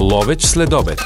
Ловеч следобед.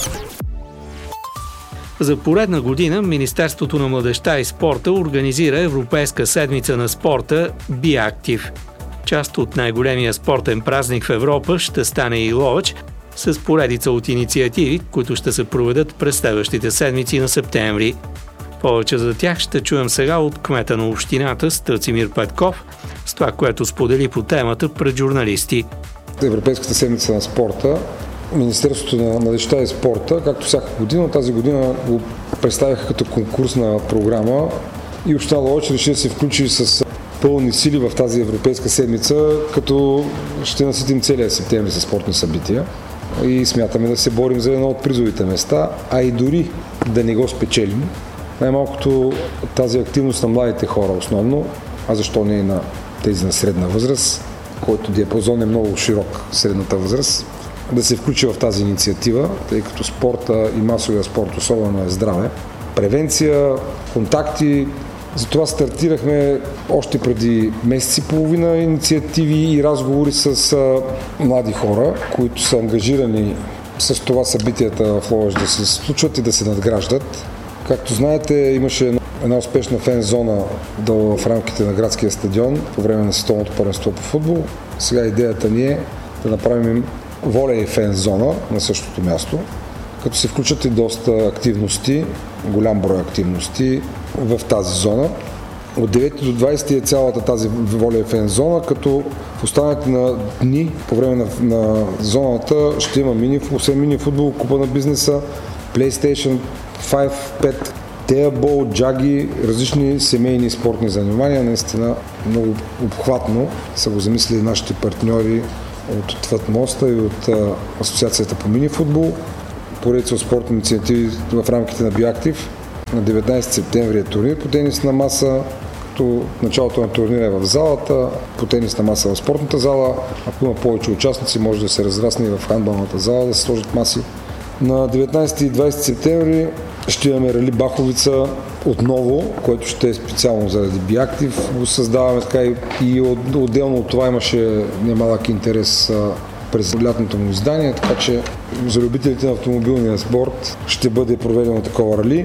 За поредна година Министерството на младежта и спорта организира Европейска седмица на спорта BeActive. Част от най-големия спортен празник в Европа ще стане и Ловеч, с поредица от инициативи, които ще се проведат през следващите седмици на септември. Повече за тях ще чуем сега от кмета на общината Стацимир Петков, с това, което сподели по темата пред журналисти. Европейската седмица на спорта, Министерството на младежта и спорта, както всяка година, тази година го представиха като конкурсна програма и община Ловеч реши да се включи с пълни сили в тази Европейска седмица, като ще наситим целия септември със спортни събития и смятаме да се борим за едно от призовите места, а и дори да не го спечелим. Най-малкото тази активност на младите хора основно, а защо не и на тези на средна възраст, който диапазон е много широк, средната възраст, да се включи в тази инициатива, тъй като спорта и масовия спорт особено е здраве. Превенция, контакти, затова стартирахме още преди месец и половина инициативи и разговори с млади хора, които са ангажирани с това събитията в Ловеч да се случват и да се надграждат. Както знаете, имаше една успешна фен зона в рамките на градския стадион по време на световното първенство по футбол. Сега идеята ни е да направим волей фен зона на същото място, като се включат и доста активности, голям брой активности в тази зона. От 9 до 20 е цялата тази волей фен зона, като в останалите на дни по време на зоната ще има освен мини футбол, купа на бизнеса, PlayStation 5, 5, теабол, джаги, различни семейни спортни занимания. Наистина много обхватно са го замислили нашите партньори от Отвъд моста и от Асоциацията по мини-футбол. Поредица от спортни инициативи в рамките на BeActive. На 19 септември е турнир по тенисна маса, като началото на турнира е в залата, по тенисна маса в спортната зала. Ако има повече участници, може да се разрасне и в хандбалната зала, да се сложат маси. На 19 и 20 септември ще имаме Рали Баховица отново, което ще е специално заради BeActive. Го създаваме така и отделно от това имаше немалък интерес през лятното му издание, така че за любителите на автомобилния спорт ще бъде проведено такова рали.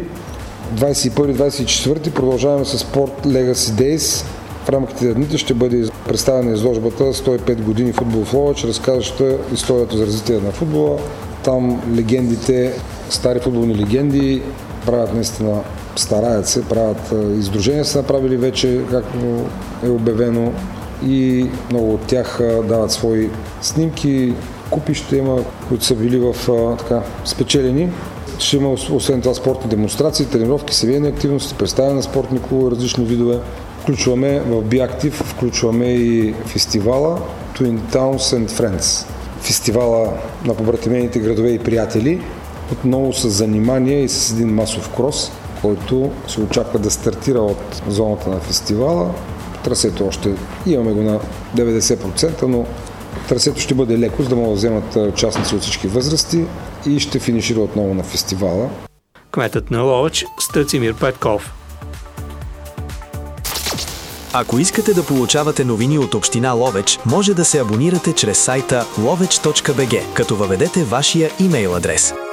21-24 продължаваме с Sport Legacy Days. В рамките на дните ще бъде представена изложбата 105 години футбол в Ловеч, разказваща историята за развитие на футбола. Там легендите, стари футболни легенди правят наистина, стараят се, правят издружения, са направили вече, както е обявено, и много от тях дават свои снимки, купи ще има, които са били в спечелени. Ще има освен това спортни демонстрации, тренировки, семейни активности, представяне на спортни клубове, различни видове. Включваме в BeActive, и фестивала Twin Towns and Friends. Фестивала на побратимените градове и приятели, отново с занимание и с един масов крос, който се очаква да стартира от зоната на фестивала. Трасето още имаме го на 90%, но трасето ще бъде леко, за да могат да вземат участници от всички възрасти и ще финишира отново на фестивала. Кметът на Ловеч Стацимир Петков. Ако искате да получавате новини от община Ловеч, може да се абонирате чрез сайта lovech.bg, като въведете вашия имейл адрес.